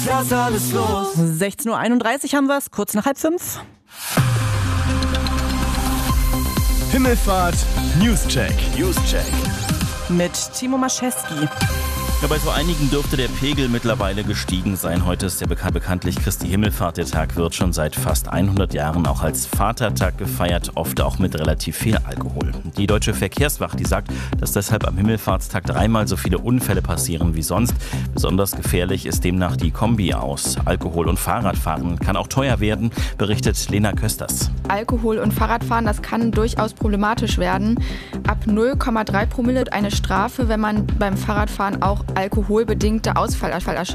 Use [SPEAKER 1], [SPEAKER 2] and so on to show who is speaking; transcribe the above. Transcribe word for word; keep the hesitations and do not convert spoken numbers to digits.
[SPEAKER 1] ich lass alles los.
[SPEAKER 2] sechzehn Uhr einunddreißig haben wir es, kurz nach halb fünf.
[SPEAKER 3] Himmelfahrt Newscheck.
[SPEAKER 4] Newscheck.
[SPEAKER 2] Mit Timo Maschewski.
[SPEAKER 4] Ja, bei so einigen dürfte der Pegel mittlerweile gestiegen sein. Heute ist ja bekan- bekanntlich Christi Himmelfahrt. Der Tag wird schon seit fast hundert Jahren auch als Vatertag gefeiert, oft auch mit relativ viel Alkohol. Die Deutsche Verkehrswacht, die sagt, dass deshalb am Himmelfahrtstag dreimal so viele Unfälle passieren wie sonst. Besonders gefährlich ist demnach die Kombi aus Alkohol und Fahrradfahren. Kann auch teuer werden, berichtet Lena Kösters.
[SPEAKER 5] Alkohol und Fahrradfahren, das kann durchaus problematisch werden. Ab null Komma drei Promille eine Strafe, wenn man beim Fahrradfahren auch alkoholbedingte Ausfallerscheinungen